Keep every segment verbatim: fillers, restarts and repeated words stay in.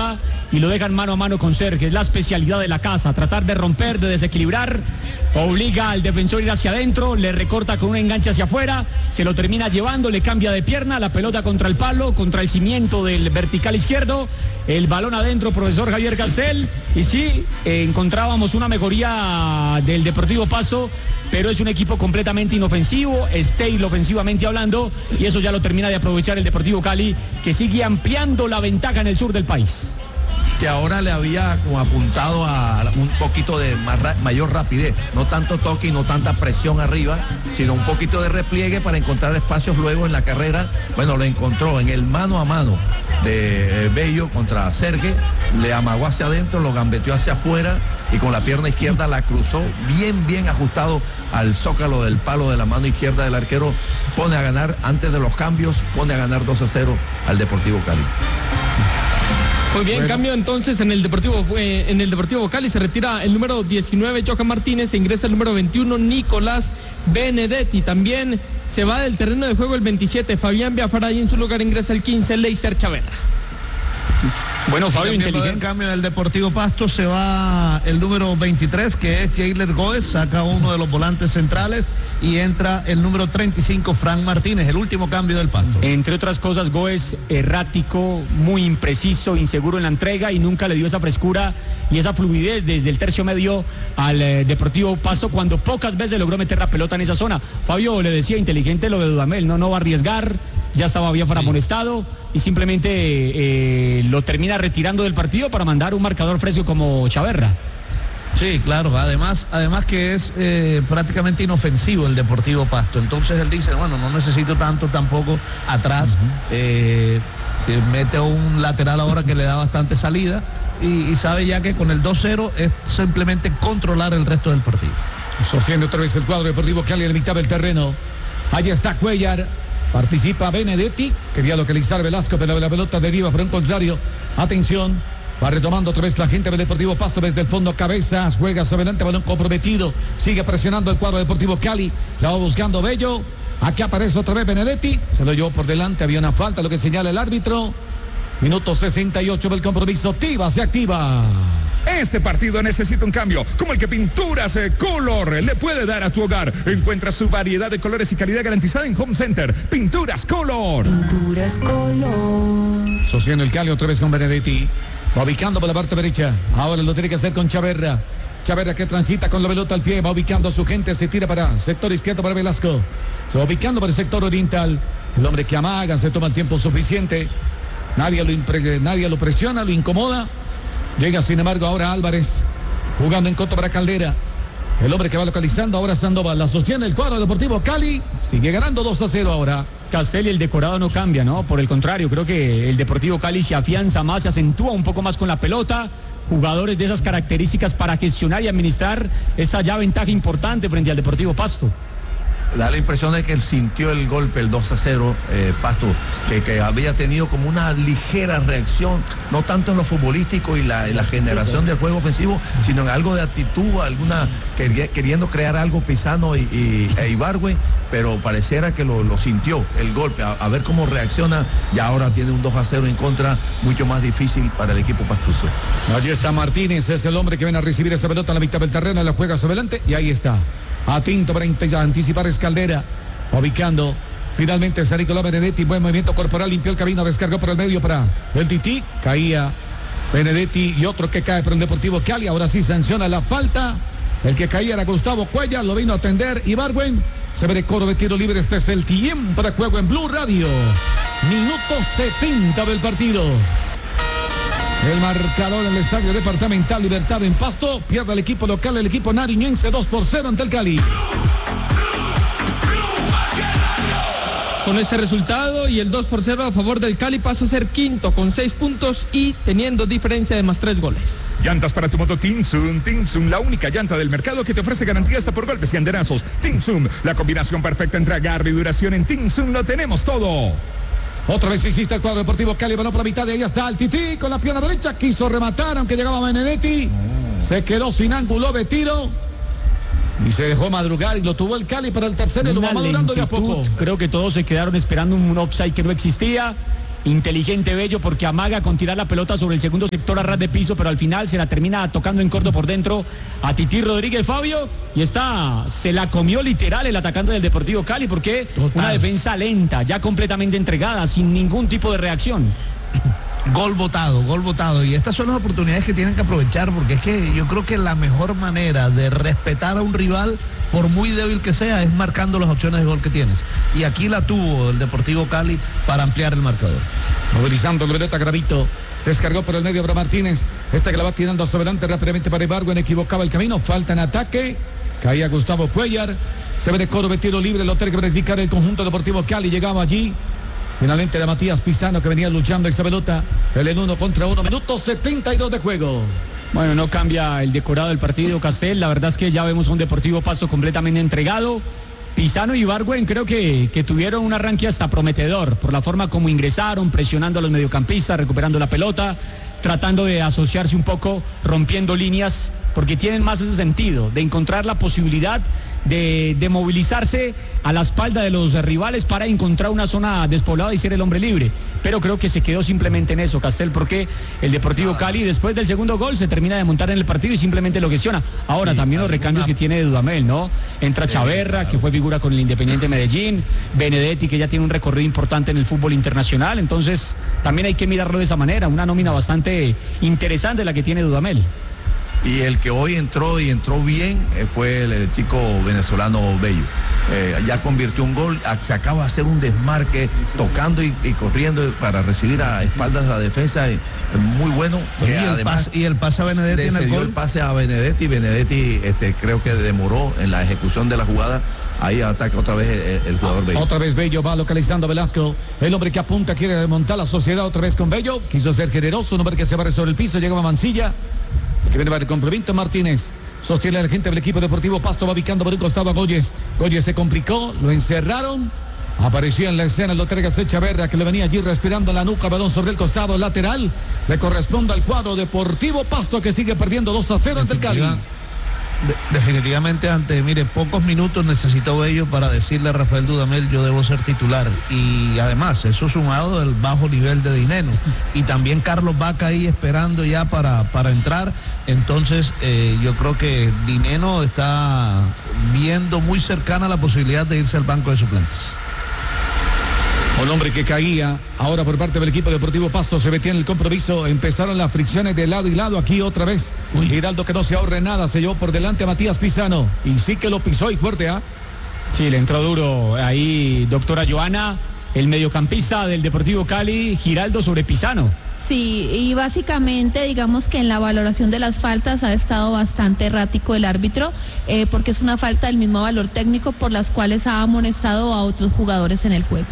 pelota y lo dejan mano a mano con Sergio. Es la especialidad de la casa, tratar de romper, de desequilibrar. Obliga al defensor a ir hacia adentro, le recorta con un enganche hacia afuera, se lo termina llevando, le cambia de pierna, la pelota contra el palo, contra el cimiento del vertical izquierdo, el balón adentro, profesor Javier Castel, y sí, eh, encontrábamos una mejoría del Deportivo Pasto, pero es un equipo completamente inofensivo, estéril ofensivamente hablando, y eso ya lo termina de aprovechar el Deportivo Cali, que sigue ampliando la ventaja en el sur del país. Que ahora le había como apuntado a un poquito de más, mayor rapidez, no tanto toque y no tanta presión arriba, sino un poquito de repliegue para encontrar espacios luego en la carrera. Bueno, lo encontró en el mano a mano de Bello contra Sergio, le amagó hacia adentro, lo gambeteó hacia afuera y con la pierna izquierda la cruzó bien, bien ajustado al zócalo del palo de la mano izquierda del arquero. Pone a ganar, antes de los cambios, pone a ganar dos a cero al Deportivo Cali. Muy bien, bueno. Cambio entonces en el Deportivo eh, en el Deportivo Cali. Se retira el número diecinueve, Johan Martínez, se ingresa el número veintiuno, Nicolás Benedetti. También se va del terreno de juego el veintisiete, Fabián Biafara, y en su lugar ingresa el quince, Leiser Chaverra. Bueno, Fabio, inteligente. En cambio, en el Deportivo Pasto se va el número veintitrés, que es Jailer Goes, saca uno de los volantes centrales y entra el número treinta y cinco, Frank Martínez, el último cambio del Pasto. Entre otras cosas, Goes errático, muy impreciso, inseguro en la entrega y nunca le dio esa frescura y esa fluidez desde el tercio medio al eh, Deportivo Pasto, cuando pocas veces logró meter la pelota en esa zona. Fabio le decía, inteligente lo de Dudamel, no, no va a arriesgar, ya estaba bien para amonestado y simplemente eh, lo termina retirando del partido para mandar un marcador fresco como Chaverra. Sí, claro, además, además que es eh, prácticamente inofensivo el Deportivo Pasto, entonces él dice, bueno, no necesito tanto tampoco atrás, uh-huh. eh, eh, mete un lateral ahora que le da bastante salida y, y sabe ya que con el dos cero es simplemente controlar el resto del partido. Sostiene otra vez el cuadro Deportivo Cali en la mitad del terreno, allí está Cuellar. Participa Benedetti, quería localizar Velasco, pero la pelota deriva por un contrario. Atención, va retomando otra vez la gente del Deportivo Pasto desde el fondo, Cabezas, juega hacia adelante, balón comprometido, sigue presionando el cuadro Deportivo Cali, la va buscando Bello, aquí aparece otra vez Benedetti, se lo llevó por delante, había una falta, lo que señala el árbitro. Minuto sesenta y ocho del compromiso, Tiva se activa. Este partido necesita un cambio, como el que Pinturas Color le puede dar a tu hogar. Encuentra su variedad de colores y calidad garantizada en Home Center. Pinturas Color. Pinturas Color. Sostiene el Cali otra vez con Benedetti. Va ubicando por la parte derecha. Ahora lo tiene que hacer con Chaverra. Chaverra que transita con la pelota al pie. Va ubicando a su gente. Se tira para sector izquierdo para Velasco. Se va ubicando para el sector oriental. El hombre que amaga, se toma el tiempo suficiente. Nadie lo, impre- nadie lo presiona, lo incomoda. Llega sin embargo ahora Álvarez, jugando en contra para Caldera. El hombre que va localizando ahora Sandoval, la sostiene el cuadro Deportivo Cali, sigue ganando dos a cero ahora. Castel y el decorado no cambia, ¿no? Por el contrario, creo que el Deportivo Cali se afianza más, se acentúa un poco más con la pelota. Jugadores de esas características para gestionar y administrar esta ya ventaja importante frente al Deportivo Pasto. Da la impresión de que él sintió el golpe, el dos a cero, eh, Pasto, que, que había tenido como una ligera reacción, no tanto en lo futbolístico y la, y la generación del juego ofensivo, sino en algo de actitud, alguna queriendo crear algo Pisano y, y, e Ibargüe, pero pareciera que lo, lo sintió el golpe, a, a ver cómo reacciona. Y ahora tiene un dos a cero en contra, mucho más difícil para el equipo pastuso. Allí está Martínez, es el hombre que viene a recibir esa pelota en la mitad del terreno, la juega hacia adelante y ahí está. Atinto para anticipar es Caldera, ubicando finalmente San Nicolás Benedetti, buen movimiento corporal, limpió el camino, descargó por el medio para el Tití, caía Benedetti y otro que cae por el Deportivo Cali, ahora sí sanciona la falta, el que caía era Gustavo Cuellar, lo vino a atender Ibargüen, se ve de coro de tiro libre, este es el tiempo de juego en Blue Radio, minuto setenta del partido. El marcador en el estadio departamental Libertad en Pasto, pierde el equipo local, el equipo nariñense dos por cero ante el Cali. Con ese resultado y el dos por cero a favor del Cali, pasa a ser quinto con seis puntos y teniendo diferencia de más tres goles. Llantas para tu moto Tinsum. Tinsum, la única llanta del mercado que te ofrece garantía hasta por golpes y andenazos. Tinsum, la combinación perfecta entre agarre y duración. En Tinsum lo tenemos todo. Otra vez hiciste el cuadro Deportivo Cali, balón por la mitad y ahí está el Tití con la pierna derecha, quiso rematar aunque llegaba Benedetti, oh. se quedó sin ángulo de tiro y se dejó madrugar y lo tuvo el Cali para el tercero y lo va madurando de a poco. Creo que todos se quedaron esperando un offside que no existía inteligente Bello porque amaga con tirar la pelota sobre el segundo sector a ras de piso, pero al final se la termina tocando en corto por dentro a Tití Rodríguez, Fabio, y está, se la comió literal el atacante del Deportivo Cali porque Total. Una defensa lenta, ya completamente entregada, sin ningún tipo de reacción. Gol votado, gol votado. Y estas son las oportunidades que tienen que aprovechar, porque es que yo creo que la mejor manera de respetar a un rival, por muy débil que sea, es marcando las opciones de gol que tienes. Y aquí la tuvo el Deportivo Cali para ampliar el marcador. Movilizando el Veleta Gravito. Descargó por el medio para Martínez. Esta que la va tirando hacia adelante rápidamente para Ibargüen. Equivocaba el camino. Falta en ataque. Caía Gustavo Cuellar. Se ve de Coro tiro libre. Lo tiene que verificar el conjunto Deportivo Cali. Llegaba allí. Finalmente era Matías Pizano que venía luchando esa pelota. El en uno contra uno. Minuto setenta y dos de juego. Bueno, no cambia el decorado del partido, Castel. La verdad es que ya vemos a un Deportivo Pasto completamente entregado. Pizano y Ibargüen creo que, que tuvieron un arranque hasta prometedor por la forma como ingresaron, presionando a los mediocampistas, recuperando la pelota, tratando de asociarse un poco, rompiendo líneas, porque tienen más ese sentido, de encontrar la posibilidad de, de movilizarse a la espalda de los rivales para encontrar una zona despoblada y ser el hombre libre. Pero creo que se quedó simplemente en eso, Castel, porque el Deportivo Cali después del segundo gol se termina de montar en el partido y simplemente lo gestiona. Ahora sí, también los recambios que tiene Dudamel, ¿no? Entra Chaverra, que fue figura con el Independiente Medellín, Benedetti, que ya tiene un recorrido importante en el fútbol internacional, entonces también hay que mirarlo de esa manera, una nómina bastante interesante la que tiene Dudamel. Y el que hoy entró y entró bien eh, fue el, el chico venezolano Bello. Eh, ya convirtió un gol, se acaba de hacer un desmarque, tocando y, y corriendo para recibir a espaldas de la defensa, eh, muy bueno. Que y, además, el pas, y el pase a Benedetti en el gol. el pase a Benedetti, Benedetti este, creo que demoró en la ejecución de la jugada. Ahí ataca otra vez el, el jugador Bello. Otra vez Bello va localizando a Velasco. El hombre que apunta quiere desmontar la sociedad otra vez con Bello. Quiso ser generoso, un hombre que se barre sobre el piso, llegaba Mancilla. Que viene para el complemento Martínez. Sostiene a la gente del equipo Deportivo Pasto, va ubicando por un costado a Goyes. Goyes se complicó, lo encerraron. Aparecía en la escena el Loteria Chaverra, que le venía allí respirando la nuca, balón sobre el costado lateral. Le corresponde al cuadro Deportivo Pasto, que sigue perdiendo dos a cero ante el Cali. De, definitivamente ante, mire, pocos minutos necesitó Bello para decirle a Rafael Dudamel, yo debo ser titular. Y además, eso sumado del bajo nivel de Dineno. Y también Carlos Vaca ahí esperando ya para, para entrar. Entonces, eh, yo creo que Dineno está viendo muy cercana la posibilidad de irse al banco de suplentes. Un hombre que caía ahora por parte del equipo Deportivo Pasto, se metía en el compromiso, empezaron las fricciones de lado y lado, aquí otra vez Uy. Giraldo que no se ahorre nada, se llevó por delante a Matías Pizano y sí que lo pisó y fuerte, ¿ah? ¿eh? Sí, le entró duro ahí doctora Joana, el mediocampista del Deportivo Cali, Giraldo sobre Pizano. Sí, y básicamente digamos que en la valoración de las faltas ha estado bastante errático el árbitro, eh, porque es una falta del mismo valor técnico por las cuales ha amonestado a otros jugadores en el juego.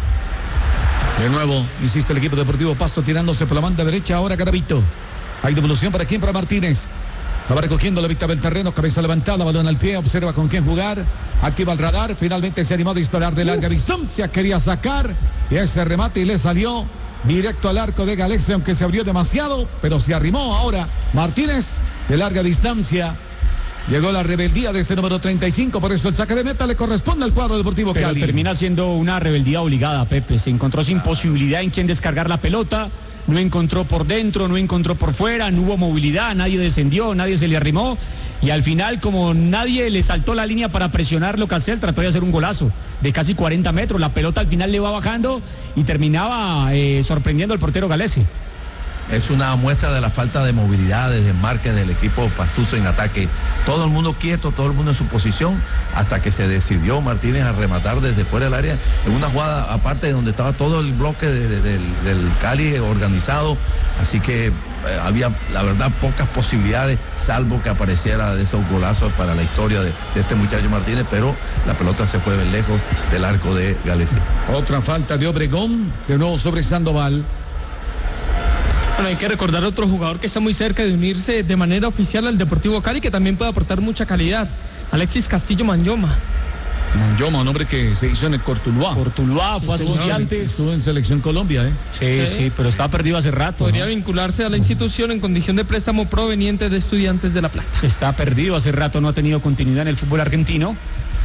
De nuevo, insiste el equipo Deportivo Pasto tirándose por la banda derecha, ahora Garavito. Hay devolución para quién, para Martínez. La va recogiendo la Víctor del terreno, cabeza levantada, balón al pie, observa con quién jugar, activa el radar, finalmente se animó a disparar de larga Uf. distancia, quería sacar, y ese remate y le salió directo al arco de Galexe, aunque se abrió demasiado, pero se arrimó ahora Martínez de larga distancia. Llegó la rebeldía de este número treinta y cinco, por eso el saque de meta le corresponde al cuadro Deportivo Cali. Pero termina siendo una rebeldía obligada, Pepe. Se encontró sin posibilidad en quién descargar la pelota, no encontró por dentro, no encontró por fuera, no hubo movilidad, nadie descendió, nadie se le arrimó. Y al final, como nadie le saltó la línea para presionarlo, Castel trató de hacer un golazo de casi cuarenta metros. La pelota al final le va bajando y terminaba eh, sorprendiendo al portero Galese. Es una muestra de la falta de movilidad, de desmarque del equipo pastuso en ataque. Todo el mundo quieto, todo el mundo en su posición, hasta que se decidió Martínez a rematar desde fuera del área, en una jugada aparte de donde estaba todo el bloque de, de, de, del Cali organizado. Así que eh, había, la verdad, pocas posibilidades, salvo que apareciera de esos golazos para la historia de, de este muchacho Martínez, pero la pelota se fue lejos del arco de Galese. Otra falta de Obregón, de nuevo sobre Sandoval. Bueno, hay que recordar otro jugador que está muy cerca de unirse de manera oficial al Deportivo Cali, que también puede aportar mucha calidad. Alexis Castillo Manyoma. Manyoma, un hombre que se hizo en el Cortuluá. Cortuluá, sí, fue a Estudiantes. Estuvo en Selección Colombia, ¿eh? Sí, sí, sí, pero estaba perdido hace rato. Podría ¿no? vincularse a la institución en condición de préstamo proveniente de Estudiantes de La Plata. Está perdido hace rato, no ha tenido continuidad en el fútbol argentino.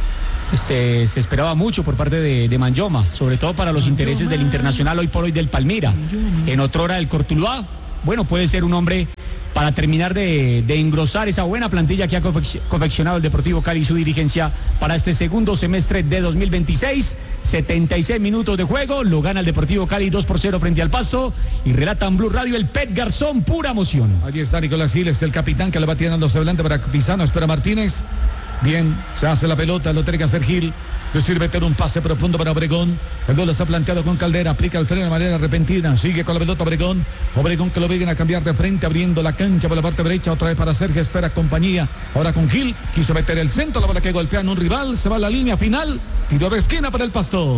Se, se esperaba mucho por parte de, de Manyoma, sobre todo para los intereses del Internacional hoy por hoy del Palmira. En otrora el Cortuluá, bueno, puede ser un hombre para terminar de, de engrosar esa buena plantilla que ha confeccionado el Deportivo Cali y su dirigencia para este segundo semestre de dos mil veintiséis. setenta y seis minutos de juego, lo gana el Deportivo Cali dos por cero frente al Pasto y relata en Blue Radio el Pet Garzón, pura emoción. Allí está Nicolás Giles, el capitán que le va tirando hacia adelante para Pisano, espera Martínez. Bien, se hace la pelota, lo tiene que hacer Gil. Le sirve tener un pase profundo para Obregón. El duelo está planteado con Caldera, aplica el freno de manera repentina. Sigue con la pelota Obregón. Obregón que lo vienen a cambiar de frente, abriendo la cancha por la parte derecha. Otra vez para Sergio, espera compañía. Ahora con Gil, quiso meter el centro, la bola que golpea en un rival. Se va a la línea final. Tiro de esquina para el Pasto.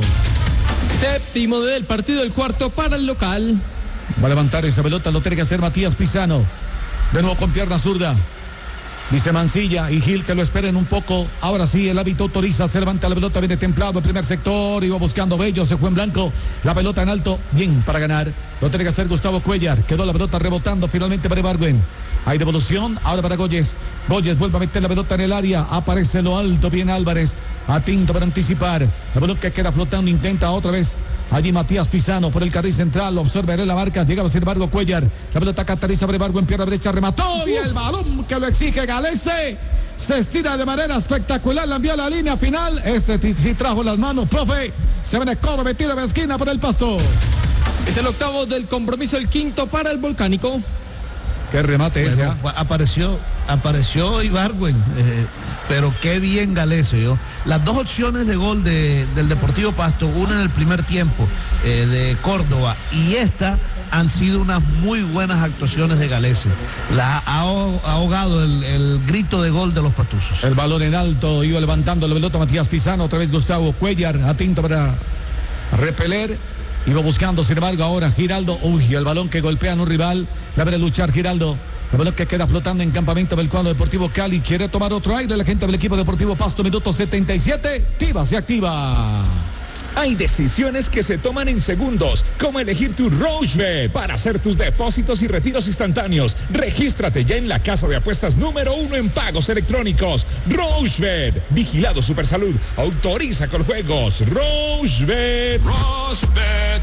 Séptimo del partido, el cuarto para el local. Va a levantar esa pelota, lo tiene que hacer Matías Pisano. De nuevo con pierna zurda. Dice Mancilla y Gil que lo esperen un poco. Ahora sí, el hábito autoriza. Se levanta la pelota, viene templado. El primer sector, iba buscando Bello, se fue en blanco. La pelota en alto, bien para ganar. Lo tiene que hacer Gustavo Cuellar. Quedó la pelota rebotando finalmente para Ibargüen. Hay devolución, ahora para Goyes. Goyes vuelve a meter la pelota en el área. Aparece lo alto, bien Álvarez. Atinto para anticipar. La pelota que queda flotando, intenta otra vez. Allí Matías Pisano por el carril central, observaré la marca, llega sin embargo Cuellar, la pelota catariza para Ibargüen, en pierna derecha, remató y el balón que lo exige Galese, se estira de manera espectacular, la envió a la línea final, este sí trajo las manos, profe, se viene cobro metido de esquina por el Pasto. Es el octavo del compromiso, el quinto para el Volcánico. Qué remate bueno, ese. ¿eh? Apareció, apareció Ibargüen, eh, pero qué bien Galese, yo. Las dos opciones de gol de, del Deportivo Pasto, una en el primer tiempo eh, de Córdoba y esta han sido unas muy buenas actuaciones de Galese. La ha ahogado el, el grito de gol de los pastuzos. El balón en alto, iba levantando la pelota Matías Pisano, otra vez Gustavo Cuellar, atento para repeler. Iba buscando, sin embargo, ahora Giraldo. Uy, el balón que golpea en un rival. La ve luchar Giraldo. El balón que queda flotando en campamento del cuadro Deportivo Cali. Quiere tomar otro aire la gente del equipo Deportivo Pasto. Minuto setenta y siete. Tiva se activa. Hay decisiones que se toman en segundos, como elegir tu Rochebet para hacer tus depósitos y retiros instantáneos. Regístrate ya en la casa de apuestas número uno en pagos electrónicos. Rochebet, vigilado Supersalud, autoriza con juegos. Rochebet. Rochebet.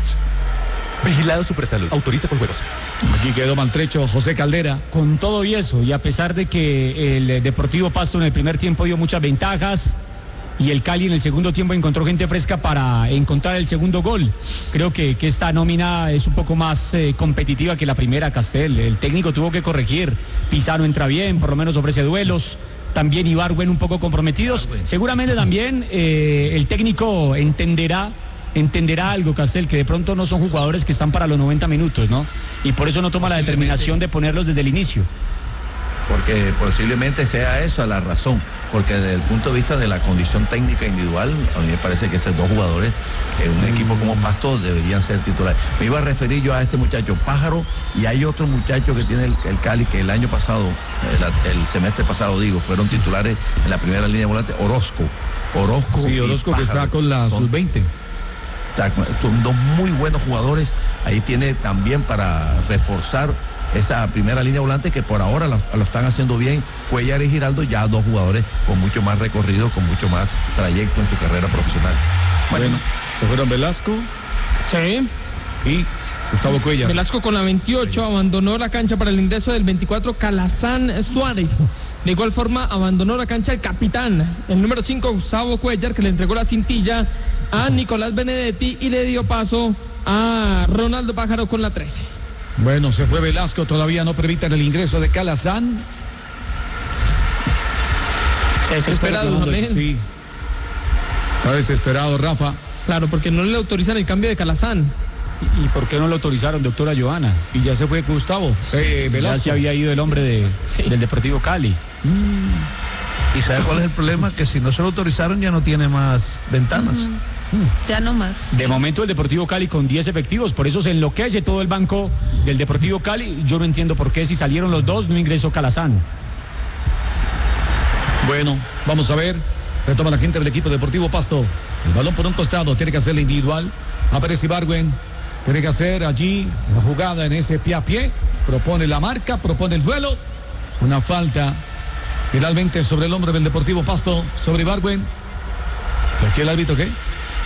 Vigilado Supersalud, autoriza con juegos. Aquí quedó maltrecho José Caldera. Con todo y eso, y a pesar de que el Deportivo Pasto en el primer tiempo dio muchas ventajas, y el Cali en el segundo tiempo encontró gente fresca para encontrar el segundo gol. Creo que, que esta nómina es un poco más eh, competitiva que la primera, Castel. El técnico tuvo que corregir. Pisano entra bien, por lo menos ofrece duelos. También Ibargüen un poco comprometidos. Seguramente también eh, el técnico entenderá entenderá algo, Castel, que de pronto no son jugadores que están para los noventa minutos, ¿no? Y por eso no toma la determinación de ponerlos desde el inicio. Porque posiblemente sea esa la razón, porque desde el punto de vista de la condición técnica individual, a mí me parece que esos dos jugadores en un mm. equipo como Pasto deberían ser titulares. Me iba a referir yo a este muchacho Pájaro, y hay otro muchacho que tiene el, el Cali, que el año pasado, el, el semestre pasado digo, fueron titulares en la primera línea de volante, Orozco. Orozco, sí, Orozco que está con la sub veinte. Son dos muy buenos jugadores, ahí tiene también para reforzar esa primera línea volante que por ahora lo, lo están haciendo bien. Cuellar y Giraldo, ya dos jugadores con mucho más recorrido, con mucho más trayecto en su carrera profesional. Bueno, bueno, se fueron Velasco. Sí. Y Gustavo Cuellar. Velasco con la veintiocho sí. Abandonó la cancha para el ingreso del veinticuatro, Calazán Suárez. De igual forma abandonó la cancha el capitán, el número cinco, Gustavo Cuellar, que le entregó la cintilla a Nicolás Benedetti y le dio paso a Ronaldo Pájaro con la trece. Bueno, se fue Velasco, todavía no permiten el ingreso de Calazán. Desesperado, Amén. Sí. Está desesperado, Rafa. Claro, porque no le autorizan el cambio de Calazán. ¿Y por qué no lo autorizaron, doctora Joana? Y ya se fue Gustavo. Eh, Velasco. Ya se había ido el hombre de, sí. del Deportivo Cali. Mm. ¿Y sabe cuál es el problema? Que si no se lo autorizaron ya no tiene más ventanas. Mm. Ya no más. De momento el Deportivo Cali con diez efectivos, por eso se enloquece todo el banco del Deportivo Cali. Yo no entiendo por qué si salieron los dos no ingresó Calazán. Bueno, vamos a ver. Retoma la gente del equipo Deportivo Pasto. El balón por un costado, tiene que hacer la individual. Aparece Ibargüen. Tiene que hacer allí la jugada en ese pie a pie. Propone la marca, propone el duelo. Una falta finalmente sobre el hombre del Deportivo Pasto, sobre Ibargüen. ¿Aquí el árbitro qué?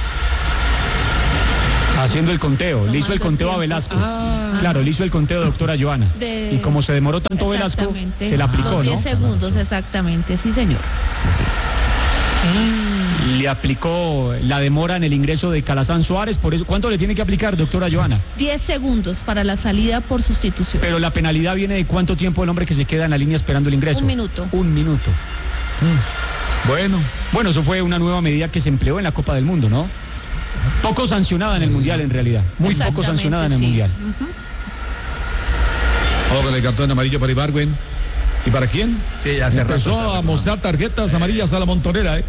Haciendo el conteo, le hizo el conteo a Velasco. Ah. Claro, le hizo el conteo, doctora Joana. De- Y como se demoró tanto Velasco, Exactamente. se le aplicó, Los ¿no? diez segundos, exactamente, sí, señor. Le aplicó la demora en el ingreso de Calazán Suárez, por eso, ¿cuánto le tiene que aplicar, doctora Joana? diez segundos para la salida por sustitución. Pero la penalidad viene de cuánto tiempo el hombre que se queda en la línea esperando el ingreso. Un minuto. Un minuto. Bueno, Bueno, eso fue una nueva medida que se empleó en la Copa del Mundo, ¿no? Poco sancionada en el Mundial, en realidad. Muy poco Exactamente, sancionada en el sí. Mundial. Ujú. ojo con el cartón amarillo para Ibargüen. ¿Y para quién? Sí, ya hace rato Empezó está a reclamando. mostrar tarjetas amarillas a la montonera, ¿eh?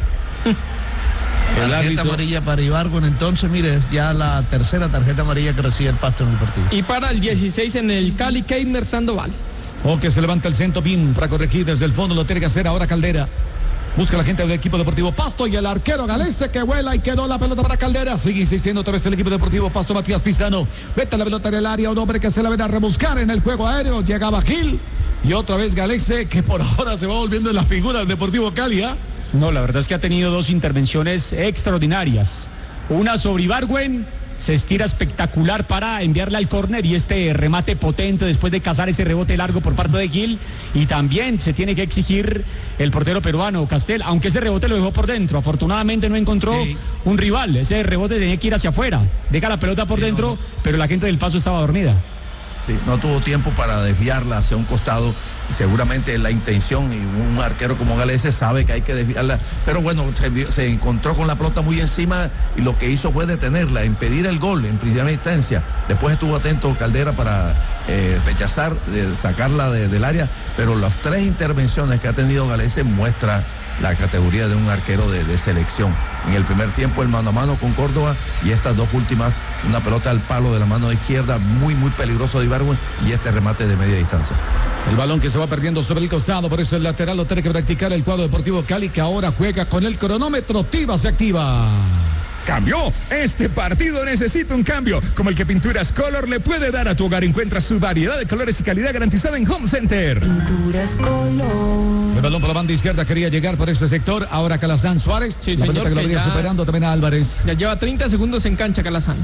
El Tarjeta árbitro. amarilla para Ibargüen, entonces mire, es ya la tercera tarjeta amarilla que recibe el Pasto en el partido. Y para el dieciséis en el Cali, Keimer Sandoval. O que se levanta el centro Pin para corregir desde el fondo, lo tiene que hacer ahora Caldera. Busca la gente del equipo deportivo Pasto y el arquero Galese que vuela y quedó la pelota para Caldera. Sigue insistiendo otra vez el equipo deportivo Pasto, Matías Pizano. Vete la pelota en el área, un hombre que se la ven a rebuscar en el juego aéreo. Llegaba Gil y otra vez Galese que por ahora se va volviendo en la figura del Deportivo Cali, ¿ah? No, la verdad es que ha tenido dos intervenciones extraordinarias. Una sobre Ibargüen, se estira espectacular para enviarle al córner y este remate potente después de cazar ese rebote largo por parte de Gil. Y también se tiene que exigir el portero peruano, Castel, aunque ese rebote lo dejó por dentro. Afortunadamente no encontró Sí. un rival. Ese rebote tenía que ir hacia afuera. Deja la pelota por Sí, dentro, no, no. pero la gente del Paso estaba dormida. Sí, no tuvo tiempo para desviarla hacia un costado y seguramente la intención, y un arquero como Galese sabe que hay que desviarla, pero bueno, se, vio- se encontró con la pelota muy encima y lo que hizo fue detenerla, impedir el gol en primera instancia. Después estuvo atento Caldera para eh, rechazar, eh, sacarla de- del área, pero las tres intervenciones que ha tenido Galese muestra la categoría de un arquero de, de selección. En el primer tiempo el mano a mano con Córdoba y estas dos últimas, una pelota al palo de la mano izquierda muy muy peligroso de Ibargüen y este remate de media distancia. El balón que se va perdiendo sobre el costado, por eso el lateral lo tiene que practicar el cuadro deportivo Cali, que ahora juega con el cronómetro. Tiva se activa. Cambió. Este partido necesita un cambio, como el que Pinturas Color le puede dar a tu hogar. Encuentra su variedad de colores y calidad garantizada en Home Center. Pinturas Color. El balón por la banda izquierda quería llegar por ese sector. Ahora Calazán Suárez. Sí, la señor, pelota que lo que venía ya- superando también a Álvarez. Ya lleva treinta segundos en cancha Calazán.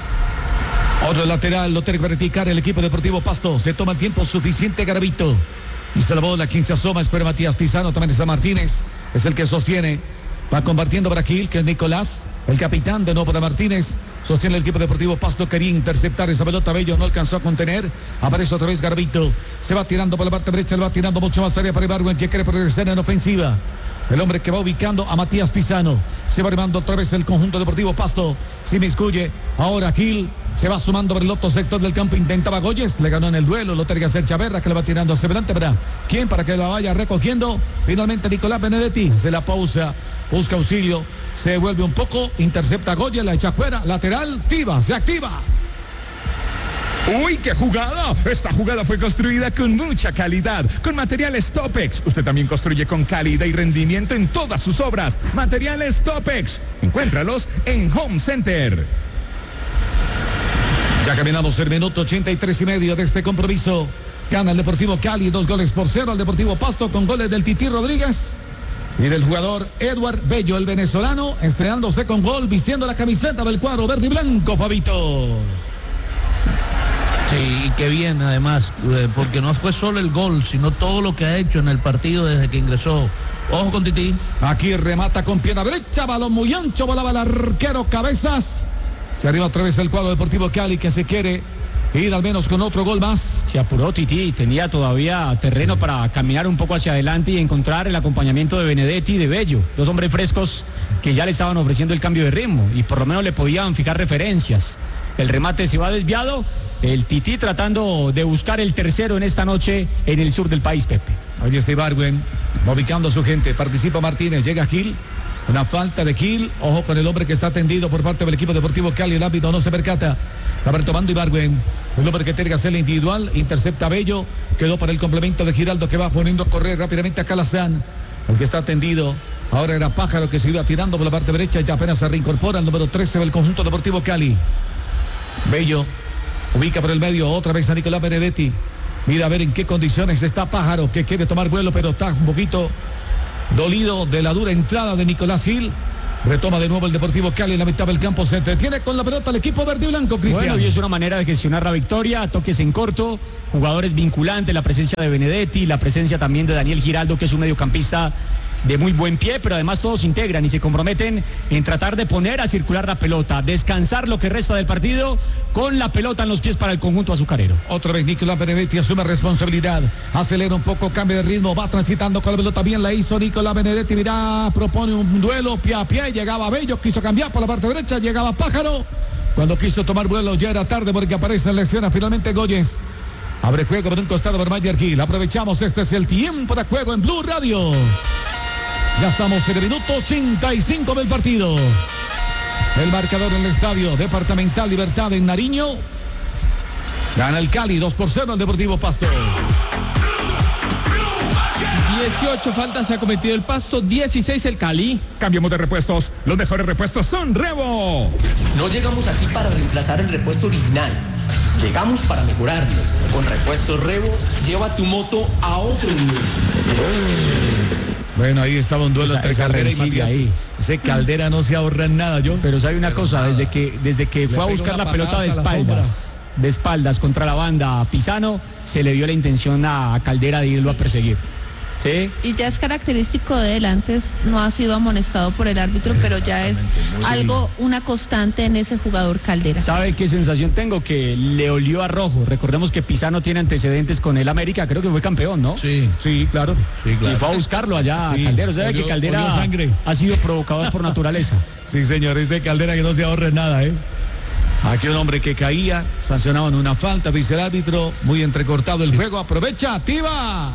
Otro lateral lo tiene que practicar el equipo deportivo Pasto. Se toma el tiempo suficiente Garavito. Y se la bola, quien se asoma, espera Matías Pizano, también está Martínez. Es el que sostiene. Va compartiendo para Gil, que es Nicolás. El capitán de nuevo para Martínez. Sostiene el equipo deportivo Pasto. Quería interceptar esa pelota. Bello no alcanzó a contener. Aparece otra vez Garavito. Se va tirando por la parte derecha. Le va tirando mucho más área para Ibargüen, que quiere progresar en ofensiva. El hombre que va ubicando a Matías Pizano. Se va armando otra vez el conjunto deportivo Pasto. Se inmiscuye. Ahora Gil se va sumando por el otro sector del campo. Intentaba Goyes. Le ganó en el duelo. Lo tiene que hacer Chaverra, que le va tirando hacia adelante. ¿Verdad? ¿Quién? Para que la vaya recogiendo. Finalmente Nicolás Benedetti. Se la pausa. Busca auxilio. Se vuelve un poco. Intercepta a Goyes. La echa fuera. Lateral. Tiva. Se activa. ¡Uy, qué jugada! Esta jugada fue construida con mucha calidad, con materiales Topex. Usted también construye con calidad y rendimiento en todas sus obras. Materiales Topex. Encuéntralos en Home Center. Ya caminamos el minuto ochenta y tres y medio de este compromiso. Gana el Deportivo Cali, dos goles por cero al Deportivo Pasto, con goles del Tití Rodríguez y del jugador Edward Bello, el venezolano, estrenándose con gol, vistiendo la camiseta del cuadro verde y blanco, Fabito. Sí, y qué bien además, eh, porque no fue solo el gol, sino todo lo que ha hecho en el partido desde que ingresó. Ojo con Tití. Aquí remata con pierna derecha, balón muy ancho, volaba el arquero Cabezas. Se arriba otra vez el cuadro Deportivo Cali, que se quiere ir al menos con otro gol más. Se apuró Tití, tenía todavía terreno para caminar un poco hacia adelante y encontrar el acompañamiento de Benedetti y de Bello, dos hombres frescos que ya le estaban ofreciendo el cambio de ritmo y por lo menos le podían fijar referencias. El remate se va desviado, el Tití tratando de buscar el tercero en esta noche en el sur del país, Pepe. Ahí está Ibargüen, ubicando a su gente, participa Martínez, llega Gil. Una falta de Gil, ojo con el hombre que está atendido por parte del equipo deportivo Cali, el árbitro no se percata. Va retomando Ibargüen, el hombre que tiene que hacer la individual, intercepta a Bello, quedó para el complemento de Giraldo, que va poniendo a correr rápidamente a Calazán, el que está atendido. Ahora era Pájaro, que se iba tirando por la parte derecha, ya apenas se reincorpora el número trece del conjunto deportivo Cali. Bello ubica por el medio otra vez a Nicolás Benedetti. Mira a ver en qué condiciones está Pájaro, que quiere tomar vuelo, pero está un poquito dolido de la dura entrada de Nicolás Gil. Retoma de nuevo el Deportivo Cali en la mitad del campo. Se entretiene con la pelota el equipo verde y blanco, Cristian. Bueno, y es una manera de gestionar la victoria. Toques en corto, jugadores vinculantes, la presencia de Benedetti, la presencia también de Daniel Giraldo, que es un mediocampista de muy buen pie, pero además todos se integran y se comprometen en tratar de poner a circular la pelota, descansar lo que resta del partido con la pelota en los pies para el conjunto azucarero. Otra vez Nicolás Benedetti asume responsabilidad, acelera un poco, cambia de ritmo, va transitando con la pelota, bien la hizo Nicolás Benedetti, mira, propone un duelo pie a pie, llegaba Bello, quiso cambiar por la parte derecha, llegaba Pájaro, cuando quiso tomar vuelo ya era tarde porque aparece en la escena finalmente Goyes. Abre juego por un costado Bermayer Gil, aprovechamos, este es el tiempo de juego en Blue Radio. Ya estamos en el minuto ochenta y cinco del partido. El marcador en el Estadio Departamental Libertad en Nariño. Gana el Cali dos por cero al Deportivo Pasto. dieciocho faltas se ha cometido el Pasto, dieciséis el Cali. Cambiamos de repuestos. Los mejores repuestos son Revo. No llegamos aquí para reemplazar el repuesto original. Llegamos para mejorarlo. Con Repuestos Revo, lleva tu moto a otro nivel. Bueno, ahí estaba un duelo esa, entre esa Caldera y Matías. ahí. Ese Caldera no se ahorra en nada, yo. Pero sabe una cosa, desde que, desde que fue a buscar la pelota de espaldas, de espaldas contra la banda Pisano, se le dio la intención a Caldera de irlo a perseguir. ¿Sí? Y ya es característico de él, antes no ha sido amonestado por el árbitro, pero ya es algo, una constante en ese jugador Caldera. ¿Sabe qué sensación tengo? Que le olió a rojo. Recordemos que Pisano tiene antecedentes con el América, creo que fue campeón, ¿no? Sí, sí, claro. Sí, claro. Y fue a buscarlo allá sí, a Caldera. ¿Sabe olió, que Caldera sangre. ha sido provocador por naturaleza? Sí, señor, es de Caldera que no se ahorra en nada, ¿eh? Aquí un hombre que caía, sancionaban una falta, dice el árbitro, muy entrecortado el sí. juego, aprovecha, activa.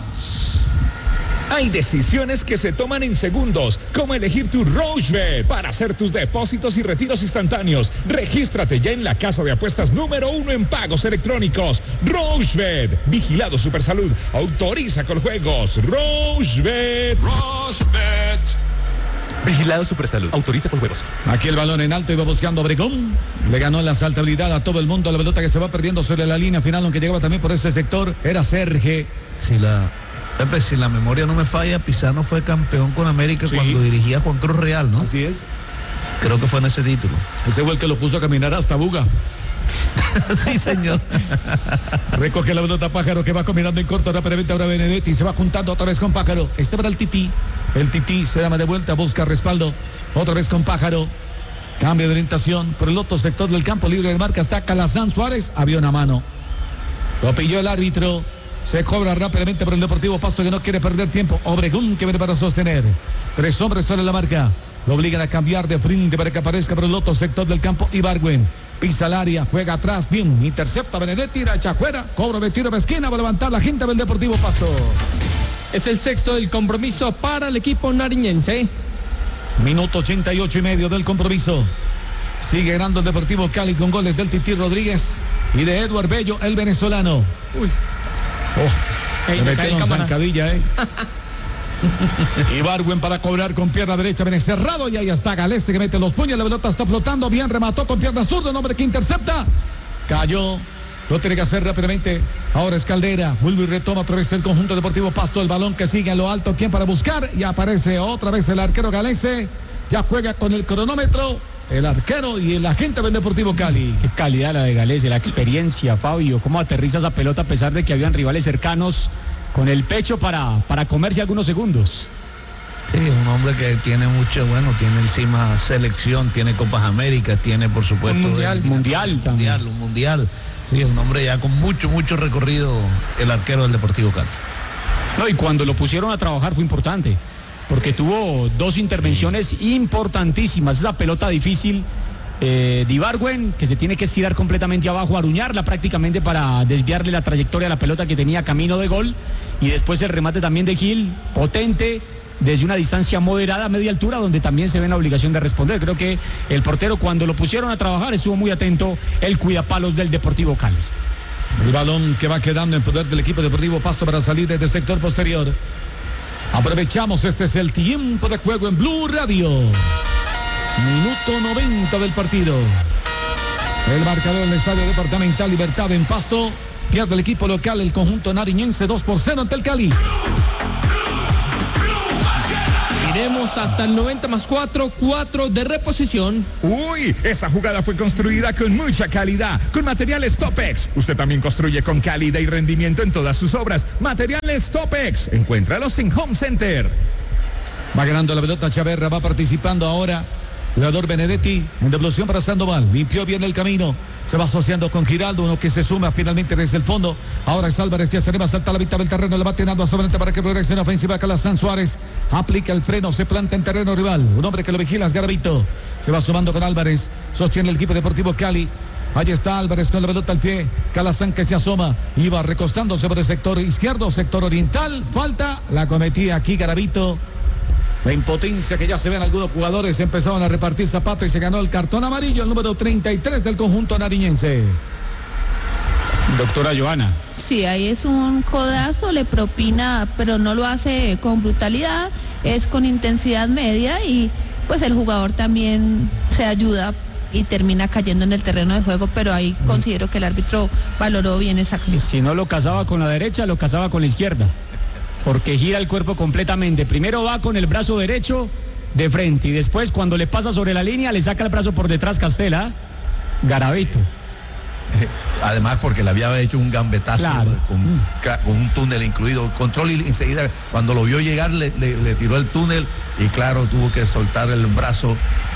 Hay decisiones que se toman en segundos, como elegir tu Rochebet para hacer tus depósitos y retiros instantáneos. Regístrate ya en la casa de apuestas número uno en pagos electrónicos. Rochebet, vigilado Supersalud, autoriza con juegos. Rochebet, Rochebet. Vigilado Supersalud, autoriza con juegos. Aquí el balón en alto, iba buscando Obregón. Le ganó la saltabilidad a todo el mundo. La pelota que se va perdiendo sobre la línea final, aunque llegaba también por ese sector, era Serge. Si la... Pepe, si la memoria no me falla, Pisano fue campeón con América sí. cuando dirigía a Juan Cruz Real, ¿no? Así es. Creo que fue en ese título. Ese fue el que lo puso a caminar hasta Buga. Sí, señor. Recoge la pelota Pájaro, que va combinando en corto rápidamente ahora Benedetti. Se va juntando otra vez con Pájaro. Este para el Tití. El Tití se da de vuelta, busca respaldo. Otra vez con Pájaro. Cambio de orientación por el otro sector del campo libre de marca. Está Calazán Suárez. Había una mano. Lo pilló el árbitro. Se cobra rápidamente por el Deportivo Pasto, que no quiere perder tiempo. Obregón, que viene para sostener. Tres hombres sobre la marca. Lo obligan a cambiar de frente para que aparezca por el otro sector del campo. Ibargüen pisa el área, juega atrás, bien. Intercepta Benedetti, la echa afuera. Cobra de tiro de esquina para levantar la gente del Deportivo Pasto. Es el sexto del compromiso para el equipo nariñense. Minuto ochenta y ocho y medio del compromiso. Sigue ganando el Deportivo Cali con goles del Tití Rodríguez y de Eduard Bello, el venezolano. Uy. Oh, Ahí se cae el zancadilla, eh. Ibargüen para cobrar con pierna derecha, viene cerrado y ahí está Galese que mete los puños, la pelota está flotando, bien remató con pierna zurda, un hombre que intercepta, cayó, lo tiene que hacer rápidamente, ahora es Caldera, vuelve y retoma otra vez el conjunto Deportivo Pasto, el balón que sigue en lo alto, ¿quién para buscar? Y aparece otra vez el arquero Galese, ya juega con el cronómetro. El arquero y el agente del Deportivo Cali. Qué calidad la de Galese, la experiencia, Fabio. Cómo aterriza esa pelota a pesar de que habían rivales cercanos con el pecho para, para comerse algunos segundos. Sí, un hombre que tiene mucho, bueno, tiene encima selección, tiene Copas América, tiene por supuesto... Un mundial, de, mundial un también. Mundial, un mundial. Sí, un hombre ya con mucho, mucho recorrido, el arquero del Deportivo Cali. No, y cuando lo pusieron a trabajar fue importante. Porque tuvo dos intervenciones sí. importantísimas. Esa pelota difícil eh, de Ibargüen, que se tiene que estirar completamente abajo, aruñarla prácticamente para desviarle la trayectoria a la pelota que tenía camino de gol. Y después el remate también de Gil, potente, desde una distancia moderada a media altura, donde también se ve la obligación de responder. Creo que el portero, cuando lo pusieron a trabajar, estuvo muy atento, el cuidapalos del Deportivo Cali. El balón que va quedando en poder del equipo Deportivo Pasto para salir desde el sector posterior. Aprovechamos, este es el tiempo de juego en Blue Radio. Minuto noventa del partido. El marcador en el Estadio Departamental Libertad en Pasto. Pierde el equipo local, el conjunto nariñense, dos por cero ante el Cali. Iremos hasta el noventa más cuatro, cuatro de reposición. Uy, esa jugada fue construida con mucha calidad, con materiales Topex. Usted también construye con calidad y rendimiento en todas sus obras. Materiales Topex. Encuéntralos en Home Center. Va ganando la pelota Chaverra, va participando ahora jugador Benedetti en devolución para Sandoval. Limpió bien el camino. Se va asociando con Giraldo, uno que se suma finalmente desde el fondo. Ahora es Álvarez, ya se le va a saltar la mitad del terreno. Le va tirando a solamente para que progrese en ofensiva. Calazán Suárez aplica el freno, se planta en terreno rival. Un hombre que lo vigila es Garavito. Se va sumando con Álvarez. Sostiene el equipo deportivo Cali. Allí está Álvarez con la pelota al pie. Calazán que se asoma. Iba recostándose por el sector izquierdo, sector oriental. Falta, la cometía aquí Garavito. La impotencia que ya se ven algunos jugadores, empezaban a repartir zapatos y se ganó el cartón amarillo, el número treinta y tres del conjunto nariñense. Doctora Joana. Sí, ahí es un codazo, le propina, pero no lo hace con brutalidad, es con intensidad media y pues el jugador también se ayuda y termina cayendo en el terreno de juego, pero ahí considero que el árbitro valoró bien esa acción. Si no lo cazaba con la derecha, lo cazaba con la izquierda. Porque gira el cuerpo completamente. Primero va con el brazo derecho de frente y después cuando le pasa sobre la línea le saca el brazo por detrás Castela. Garavito. Además porque le había hecho un gambetazo, claro. con, con un túnel incluido, control, y enseguida cuando lo vio llegar le, le, le tiró el túnel y claro, tuvo que soltar el brazo.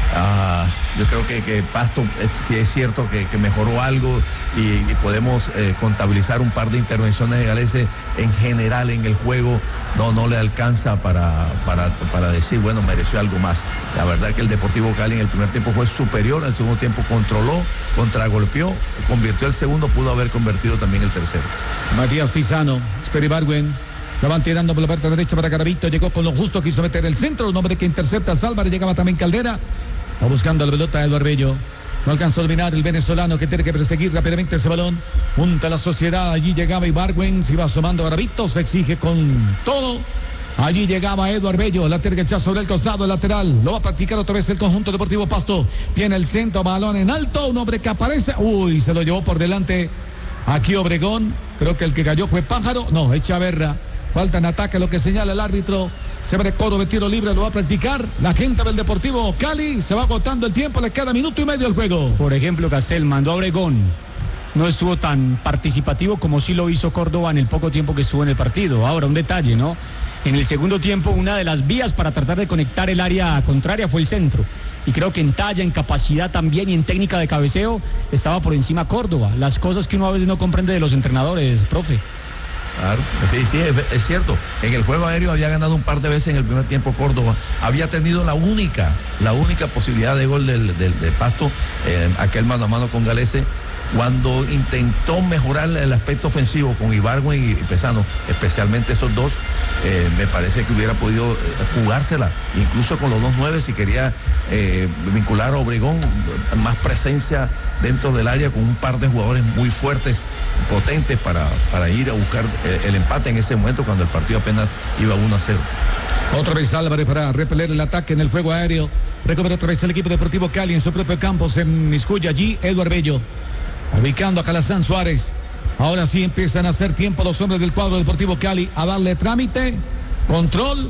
Uh, yo creo que, que Pasto sí es cierto que, que mejoró algo y, y podemos eh, contabilizar un par de intervenciones de Galese. En general en el juego no, no le alcanza para, para, para decir, bueno, mereció algo más. La verdad que el Deportivo Cali en el primer tiempo fue superior, al segundo tiempo controló, contragolpeó, convirtió el segundo, pudo haber convertido también el tercero. Matías Pisano, Speri Barwen. La van tirando por la parte derecha para Garavito, llegó con lo justo, quiso meter el centro, un hombre que intercepta a Álvarez, llegaba también Caldera. Va buscando la pelota de Eduardo Bello. No alcanzó a dominar el venezolano que tiene que perseguir rápidamente ese balón. Junta la sociedad. Allí llegaba Ibargüen. Se iba asomando Garavito. Se exige con todo. Allí llegaba Eduardo Bello. La tiene que echar sobre el costado lateral. Lo va a practicar otra vez el conjunto deportivo Pasto. Viene el centro. Balón en alto. Un hombre que aparece. Uy, se lo llevó por delante aquí Obregón. Creo que el que cayó fue Pájaro. No, es Chaverra. Falta en ataque, lo que señala el árbitro. Se abre coro de tiro libre, lo va a practicar la gente del Deportivo Cali. Se va agotando el tiempo, le queda minuto y medio al juego. Por ejemplo, Castel mandó a Obregón. No estuvo tan participativo como sí lo hizo Córdoba en el poco tiempo que estuvo en el partido. Ahora, un detalle, ¿no? En el segundo tiempo, una de las vías para tratar de conectar el área contraria fue el centro. Y creo que en talla, en capacidad también y en técnica de cabeceo estaba por encima Córdoba. Las cosas que uno a veces no comprende de los entrenadores, profe. Claro, sí, sí, es, es cierto. En el juego aéreo había ganado un par de veces en el primer tiempo Córdoba. Había tenido la única, la única posibilidad de gol del, del, del Pasto, eh, aquel mano a mano con Galese, cuando intentó mejorar el aspecto ofensivo con Ibargüen y Pesano, especialmente esos dos, eh, me parece que hubiera podido jugársela, incluso con los dos nueve, si quería eh, vincular a Obregón, más presencia dentro del área con un par de jugadores muy fuertes, potentes para, para ir a buscar el empate en ese momento cuando el partido apenas iba uno a cero. Otra vez Álvarez para repeler el ataque en el juego aéreo. Recupera otra vez el equipo deportivo Cali en su propio campo. Se inmiscuye allí Eduardo Bello, ubicando a Calazán Suárez. Ahora sí empiezan a hacer tiempo los hombres del cuadro deportivo Cali a darle trámite, control.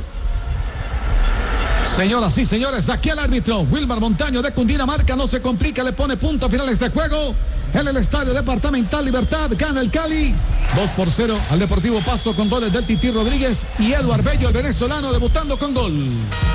Señoras y señores, aquí el árbitro Wilmar Montaño de Cundinamarca. No se complica, le pone punto final a este juego en el Estadio Departamental Libertad. Gana el Cali dos por cero al Deportivo Pasto con goles del Tití Rodríguez y Eduardo Bello, el venezolano, debutando con gol.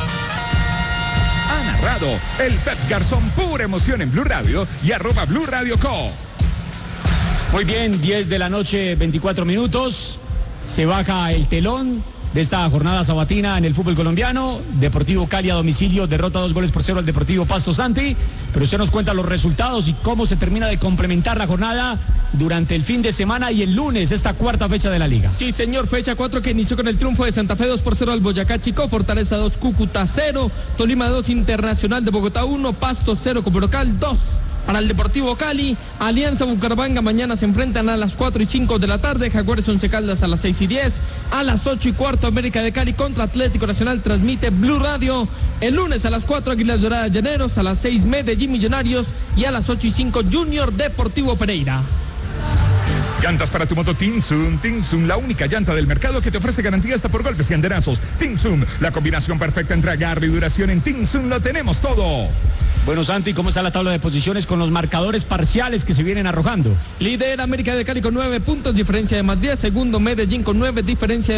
Ha narrado el Pep Garzón, pura emoción en Blue Radio y arroba Blue Radio Co. Muy bien, diez de la noche, veinticuatro minutos. Se baja el telón de esta jornada sabatina en el fútbol colombiano. Deportivo Cali a domicilio derrota dos goles por cero al Deportivo Pasto Santi, pero usted nos cuenta los resultados y cómo se termina de complementar la jornada durante el fin de semana y el lunes, esta cuarta fecha de la liga. Sí, señor, fecha cuatro que inició con el triunfo de Santa Fe dos por cero al Boyacá Chico, Fortaleza dos, Cúcuta cero, Tolima dos, Internacional de Bogotá uno, Pasto cero como local dos. Para el Deportivo Cali, Alianza Bucaramanga mañana se enfrentan a las cuatro y cinco de la tarde, Jaguares Once Caldas a las seis y diez, a las ocho y cuarto América de Cali contra Atlético Nacional, transmite Blue Radio. El lunes a las cuatro Águilas Doradas Llaneros, a las seis Medellín Millonarios y a las ocho y cinco Junior Deportivo Pereira. Llantas para tu moto Tinsun. Tinsun, la única llanta del mercado que te ofrece garantía hasta por golpes y andenazos. Tinsun, la combinación perfecta entre agarre y duración. En Tinsun lo tenemos todo. Bueno, Santi, ¿cómo está la tabla de posiciones con los marcadores parciales que se vienen arrojando? Líder América de Cali con nueve puntos, diferencia de más diez. Segundo Medellín con nueve, diferencia de